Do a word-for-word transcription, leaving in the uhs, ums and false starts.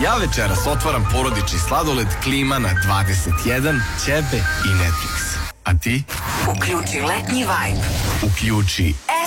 Ja večeras otvaram porodični sladoled Klima na dvadeset jedan, Ćebe i Netflix. A ti? Uključi letnji vibe. Uključi